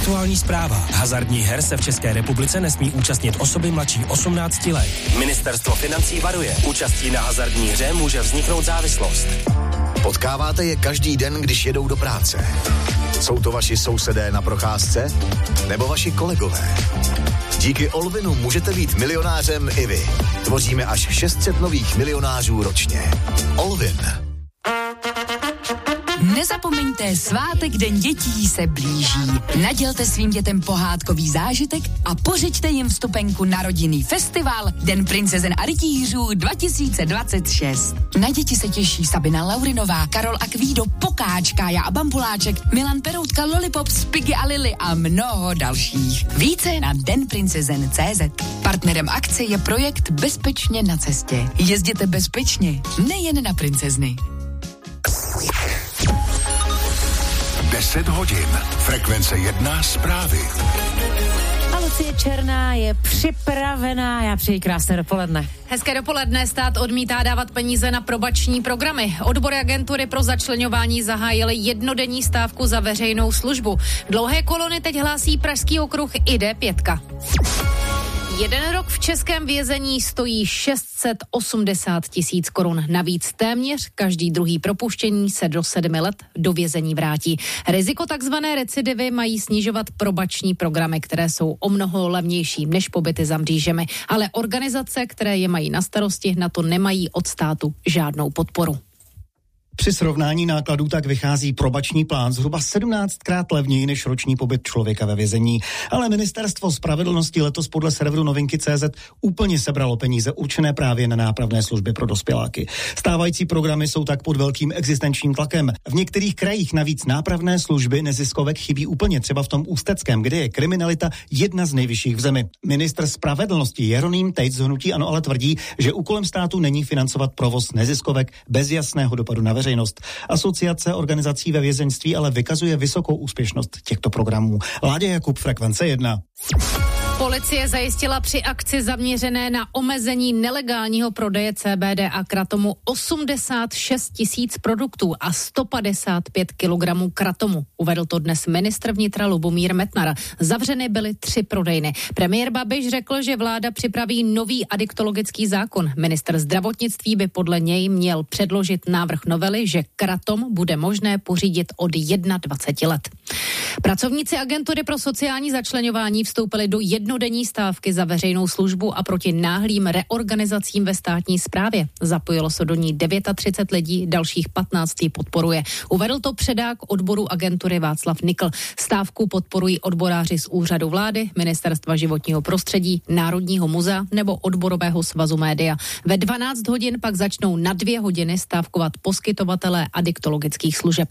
Aktuální zpráva. Hazardních her se v České republice nesmí účastnit osoby mladší 18 let. Ministerstvo financí varuje. Účastí na hazardní hře může vzniknout závislost. Potkáváte je každý den, když jedou do práce. Jsou to vaši sousedé na procházce? Nebo vaši kolegové? Díky Olvinu můžete být milionářem i vy. Tvoříme až 600 nových milionářů ročně. Olvin. Nezapomeňte, svátek Den dětí se blíží. Nadělte svým dětem pohádkový zážitek a pořiďte jim vstupenku na rodinný festival Den princezen a rytířů 2026. Na děti se těší Sabina Laurinová, Karol Akvído, Pokáč, Kája a Bambuláček, Milan Peroutka, Lollipops, Piggy a Lily a mnoho dalších. Více na denprincezen.cz. Partnerem akce je projekt Bezpečně na cestě. Jezděte bezpečně, nejen na princezny. 10 hodin. Frekvence 1 zprávy. A Lucie Černá je připravená. Já přeji krásné dopoledne. Hezké dopoledne. Stát odmítá dávat peníze na probační programy. Odbory agentury pro začleňování zahájily jednodenní stávku za veřejnou službu. Dlouhé kolony teď hlásí Pražský okruh i D5. 1 rok v českém vězení stojí 680 000 korun. Navíc téměř každý druhý propuštění se do 7 let do vězení vrátí. Riziko takzvané recidivy mají snižovat probační programy, které jsou o mnoho levnější než pobyty za mřížemi. Ale organizace, které je mají na starosti, na to nemají od státu žádnou podporu. Při srovnání nákladů tak vychází probační plán zhruba 17krát levněji než roční pobyt člověka ve vězení. Ale Ministerstvo spravedlnosti letos podle serveru Novinky.cz úplně sebralo peníze určené právě na nápravné služby pro dospěláky. Stávající programy jsou tak pod velkým existenčním tlakem. V některých krajích navíc nápravné služby neziskovek chybí úplně, třeba v tom Ústeckém, kde je kriminalita jedna z nejvyšších v zemi. Ministr spravedlnosti Jeroným Tejc z hnutí ANO ale tvrdí, že úkolem státu není financovat provoz neziskovek bez jasného dopadu na veřejnost. Asociace organizací ve vězeňství ale vykazuje vysokou úspěšnost těchto programů. Láďa Jakub, Frekvence 1. Policie zajistila při akci zaměřené na omezení nelegálního prodeje CBD a kratomu 86 000 produktů a 155 kilogramů kratomu. Uvedl to dnes ministr vnitra Lubomír Metnar. Zavřeny byly 3 prodejny. Premiér Babiš řekl, že vláda připraví nový adiktologický zákon. Ministr zdravotnictví by podle něj měl předložit návrh novely, že kratom bude možné pořídit od 21 let. Pracovníci agentury pro sociální začleňování vstoupili do jednodenní stávky za veřejnou službu a proti náhlým reorganizacím ve státní správě. Zapojilo se do ní 39 lidí, dalších 15 ji podporuje. Uvedl to předák odboru agentury Václav Nikl. Stávku podporují odboráři z Úřadu vlády, Ministerstva životního prostředí, Národního muzea nebo Odborového svazu média. Ve 12 hodin pak začnou na 2 hodiny stávkovat poskytovatelé adiktologických služeb.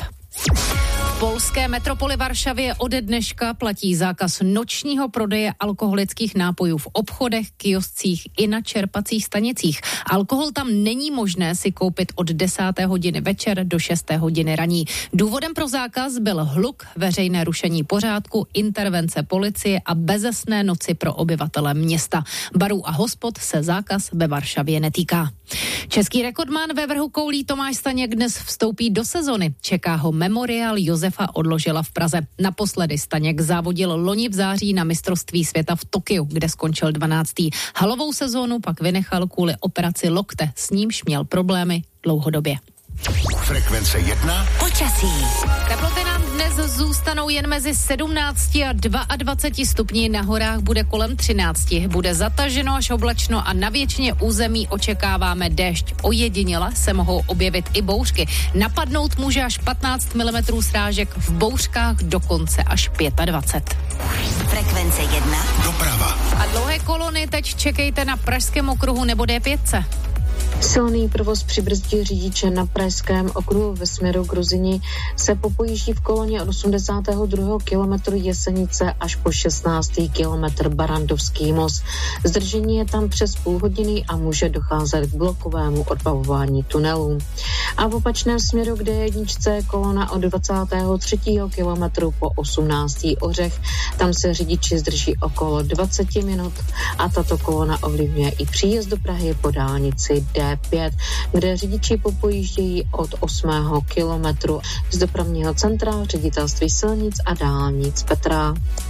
V polské metropoli Varšavě ode dneška platí zákaz nočního prodeje alkoholických nápojů v obchodech, kioscích i na čerpacích stanicích. Alkohol tam není možné si koupit od 10. hodiny večer do 6. hodiny raní. Důvodem pro zákaz byl hluk, veřejné rušení pořádku, intervence policie a bezesné noci pro obyvatele města. Barů a hospod se zákaz ve Varšavě netýká. Český rekordman ve vrhu koulí Tomáš Staněk dnes vstoupí do sezony. Čeká ho memoriál Josefa Odložila v Praze. Naposledy Staněk závodil loni v září na mistrovství světa v Tokiu, kde skončil 12. Halovou sezónu pak vynechal kvůli operaci lokte, s nímž měl problémy dlouhodobě. Frekvence 1. Počasí. Teploty nám dnes zůstanou jen mezi 17 a 22 stupni, na horách bude kolem 13. Bude zataženo až oblačno a na většině území očekáváme déšť. Ojediněle se mohou objevit i bouřky. Napadnout může až 15 mm srážek, v bouřkách dokonce až 25. Frekvence 1. Doprava. A dlouhé kolony teď čekejte na Pražském okruhu nebo D5. Silný provoz přibrzdí řidiče na Pražském okruhu ve směru k Ruzini se popojíždí v koloně od 82. kilometru Jesenice až po 16. kilometr Barandovský most. Zdržení je tam přes půl hodiny a může docházet k blokovému odbavování tunelů. A v opačném směru k D1 kolona od 23. kilometru po 18. Ořech. Tam se řidiči zdrží okolo 20 minut a tato kolona ovlivňuje i příjezd do Prahy po dálnici D5, kde řidiči popojíždějí od 8. kilometru z dopravního centra Ředitelství silnic a dálnic Petra.